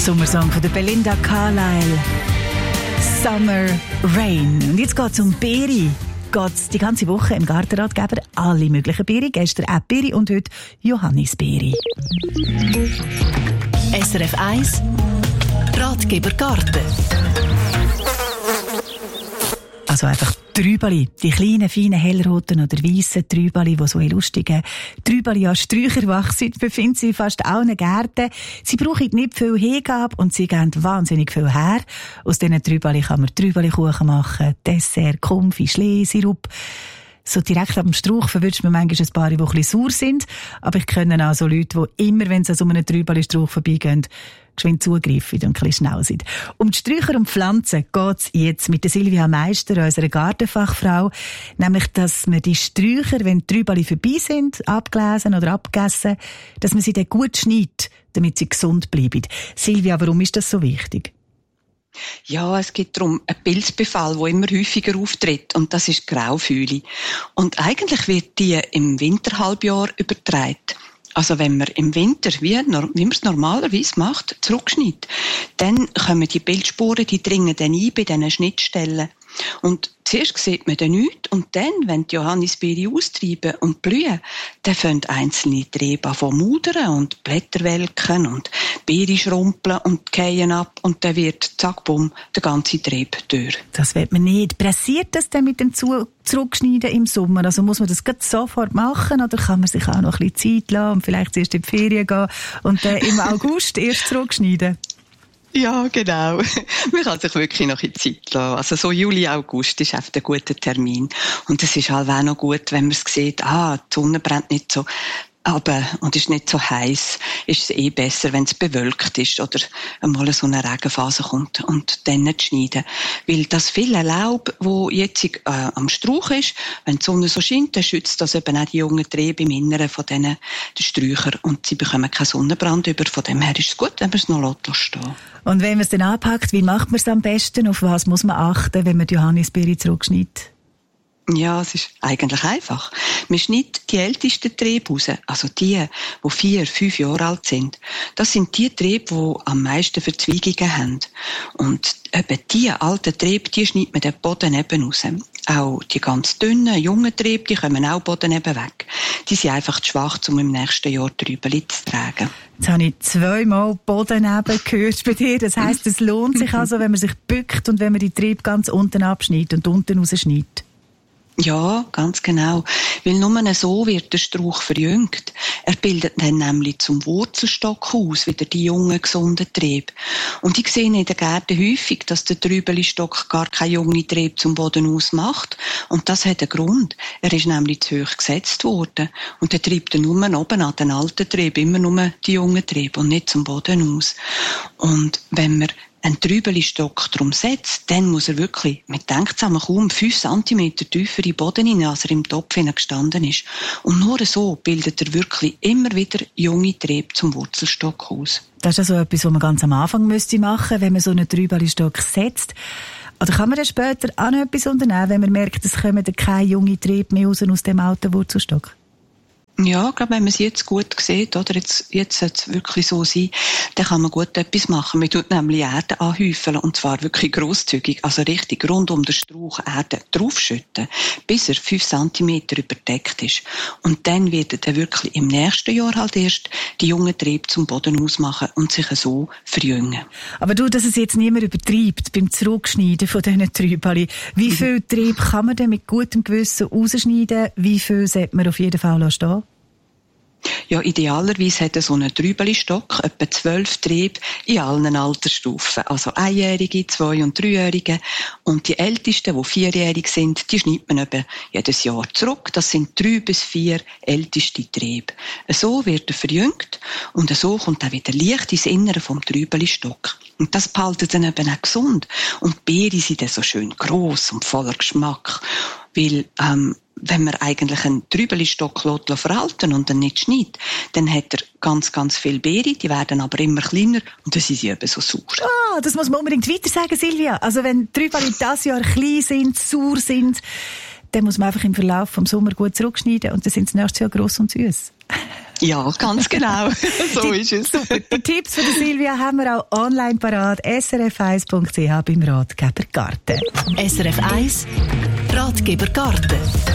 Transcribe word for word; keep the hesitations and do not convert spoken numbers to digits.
Sommersong von der Belinda Carlisle. Summer Rain. Und jetzt geht es um Beere. Geht's die ganze Woche im Gartenratgeber alle möglichen Beere. Gestern auch Beere und heute Johannisbeere. S R F eins Ratgeber Garten. Also einfach Trübeli, die kleinen, feinen, hellroten oder weißen Trübeli, die so in lustigen Trübeli als Sträucher wachsen, befinden sich in fast allen Gärten. Sie brauchen nicht viel Hingabe und sie geben wahnsinnig viel her. Aus diesen Trübeli kann man Trübelikuchen machen, Dessert, Konfi, Schlee, Sirup. So direkt ab dem Strauch verwünscht man manchmal ein paar, die ein bisschen sauer sind. Aber ich kenne auch so Leute, die immer, wenn sie an so einem Trübeli-Strauch vorbeigehen, geschwind zugreifen und ein bisschen schnell sind. Um die Sträucher und Pflanzen geht es jetzt mit der Silvia Meister, unserer Gartenfachfrau. Nämlich, dass man die Sträucher, wenn die Trübeli vorbei sind, abgelesen oder abgegessen, dass man sie dann gut schneidet, damit sie gesund bleiben. Silvia, warum ist das so wichtig? Ja, es geht darum, einen Pilzbefall, der immer häufiger auftritt, und das ist die Graufühle. Und eigentlich wird die im Winterhalbjahr übertragen. Also wenn man im Winter, wie, wie man es normalerweise macht, zurückschneidet, dann kommen die Pilzsporen, die dringen dann ein bei diesen Schnittstellen. Und zuerst sieht man dann nichts, und dann, wenn die Johannisbeere austreiben und blühen, dann fangen einzelne Triebe an zu mudern und Blätter welken und Beere schrumpeln und fallen ab, und dann wird, zack, bumm, der ganze Trieb durch. Das will man nicht. Pressiert das dann mit dem Zu- Zurückschneiden im Sommer? Also muss man das gerade sofort machen, oder kann man sich auch noch ein bisschen Zeit lassen und vielleicht zuerst in die Ferien gehen und dann im August erst zurückschneiden? Ja, genau. Man kann sich wirklich noch in Zeit lassen. Also so Juli, August ist einfach ein guter Termin. Und es ist halt auch noch gut, wenn man es sieht, ah, die Sonne brennt nicht so aber und ist nicht so heiß, ist es eh besser, wenn es bewölkt ist oder einmal so eine Regenphase kommt und dann nicht schneiden. Weil das viele Laub, wo jetzt äh, am Strauch ist, wenn die Sonne so scheint, dann schützt das eben auch die jungen Triebe im Inneren von diesen Sträuchern und sie bekommen keinen Sonnenbrand über. Von dem her ist es gut, wenn man es noch stehen lässt. Und wenn man es dann anpackt, wie macht man es am besten? Auf was muss man achten, wenn man die Johannisbeere zurückschneidet? Ja, es ist eigentlich einfach. Man schneidet die ältesten Triebe raus, also die, die vier, fünf Jahre alt sind. Das sind die Triebe, die am meisten Verzweigungen haben. Und eben die alten Triebe, die schneidet man den Boden eben raus. Auch die ganz dünnen, jungen Triebe, die kommen auch Boden eben weg. Die sind einfach zu schwach, um im nächsten Jahr Trübeli zu tragen. Jetzt habe ich zweimal Boden eben gehört bei dir. Das heisst, es lohnt sich also, wenn man sich bückt und wenn man die Triebe ganz unten abschneidet und unten rausschneidet. Ja, ganz genau. Weil nur so wird der Strauch verjüngt. Er bildet dann nämlich zum Wurzelstock aus, wieder die jungen, gesunden Triebe. Und ich sehe in den Gärten häufig, dass der Trübelistock gar keine junge Triebe zum Boden ausmacht. Und das hat einen Grund. Er ist nämlich zu hoch gesetzt worden. Und er treibt dann nur oben an den alten Trieb, immer nur die jungen Triebe und nicht zum Boden aus. Und wenn man einen Trübelistock drum setzt, dann muss er wirklich, man denkt zusammen, kaum fünf Zentimeter tiefer in den Boden hinein, als er im Topf gestanden ist. Und nur so bildet er wirklich immer wieder junge Triebe zum Wurzelstock aus. Das ist also etwas, was man ganz am Anfang müsste machen, wenn man so einen Trübelistock setzt. Oder kann man dann später auch noch etwas unternehmen, wenn man merkt, es kommen keine jungen Triebe mehr raus aus dem alten Wurzelstock? Ja, ich glaube, wenn man es jetzt gut sieht, oder jetzt, jetzt sollte es wirklich so sein, dann kann man gut etwas machen. Man tut nämlich Erde anhäufeln, und zwar wirklich grosszügig, also richtig rund um den Strauch Erde draufschütten, bis er fünf Zentimeter überdeckt ist. Und dann wird er dann wirklich im nächsten Jahr halt erst die jungen Triebe zum Boden ausmachen und sich so verjüngen. Aber du, dass es jetzt niemand übertreibt beim Zurückschneiden von diesen Trübeli. Wie mhm. viel Trieb kann man denn mit gutem Gewissen rausschneiden? Wie viel sollte man auf jeden Fall stehen? Ja, idealerweise hat er so einen Trübelistock etwa zwölf Triebe in allen Altersstufen. Also Einjährige, Zwei- und Dreijährige. Und die Ältesten, die vierjährig sind, die schneidet man eben jedes Jahr zurück. Das sind drei bis vier älteste Triebe. So wird er verjüngt und so kommt er wieder Licht ins Innere vom Trübelistock. Und das behaltet dann eben auch gesund. Und die Beeren sind dann so schön gross und voller Geschmack. Weil, ähm, wenn man eigentlich einen Trübelistock verhalten und dann nicht schneidet, dann hat er ganz, ganz viele Beeren, die werden aber immer kleiner und dann sind sie eben so sauer. Ah, das muss man unbedingt weiter sagen, Silvia. Also wenn Trübeli dieses Jahr klein sind, sauer sind, dann muss man einfach im Verlauf vom Sommer gut zurückschneiden und dann sind sie nächstes Jahr gross und süß. Ja, ganz genau. So die, ist es. Super. Die Tipps von der Silvia haben wir auch online parat. S R F eins Punkt C H beim Ratgeber Garten. S R F eins Ratgeber Garten.